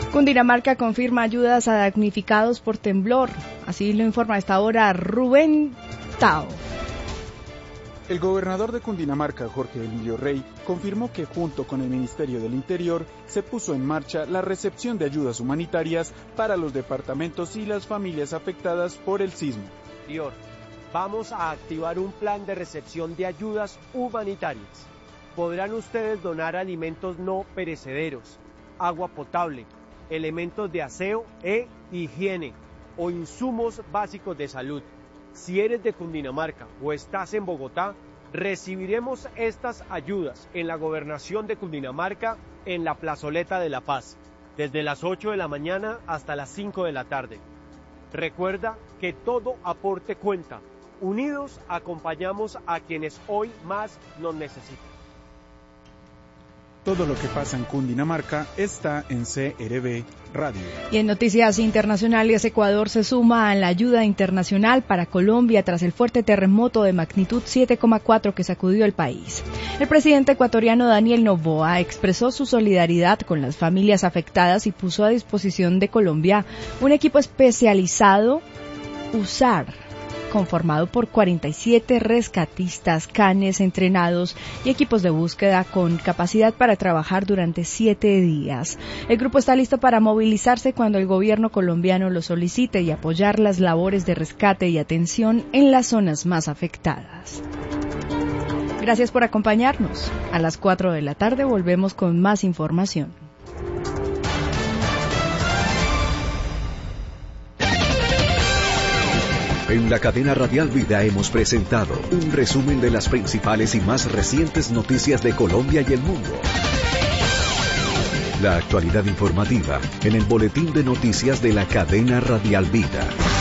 Cundinamarca confirma ayudas a damnificados por temblor. Así lo informa a esta hora Rubén Tao. El gobernador de Cundinamarca, Jorge Emilio Rey, confirmó que junto con el Ministerio del Interior se puso en marcha la recepción de ayudas humanitarias para los departamentos y las familias afectadas por el sismo. Vamos a activar un plan de recepción de ayudas humanitarias. Podrán ustedes donar alimentos no perecederos, agua potable, elementos de aseo e higiene o insumos básicos de salud. Si eres de Cundinamarca o estás en Bogotá, recibiremos estas ayudas en la gobernación de Cundinamarca en la Plazoleta de la Paz, desde las 8 de la mañana hasta las 5 de la tarde. Recuerda que todo aporte cuenta. Unidos acompañamos a quienes hoy más nos necesitan. Todo lo que pasa en Cundinamarca está en CRB Radio. Y en noticias internacionales, Ecuador se suma a la ayuda internacional para Colombia tras el fuerte terremoto de magnitud 7,4 que sacudió el país. El presidente ecuatoriano Daniel Noboa expresó su solidaridad con las familias afectadas y puso a disposición de Colombia un equipo especializado, USAR, conformado por 47 rescatistas, canes entrenados y equipos de búsqueda con capacidad para trabajar durante 7 días. El grupo está listo para movilizarse cuando el gobierno colombiano lo solicite y apoyar las labores de rescate y atención en las zonas más afectadas. Gracias por acompañarnos. A las 4 de la tarde volvemos con más información. En la cadena Radial Vida hemos presentado un resumen de las principales y más recientes noticias de Colombia y el mundo. La actualidad informativa en el boletín de noticias de la cadena Radial Vida.